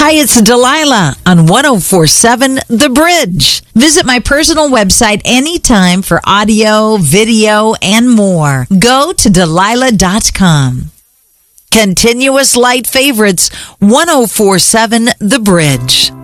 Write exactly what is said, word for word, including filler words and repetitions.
Hi, it's Delilah on one oh four seven The Bridge. Visit my personal website anytime for audio, video, and more. Go to Delilah dot com. Continuous light favorites, one oh four seven The Bridge.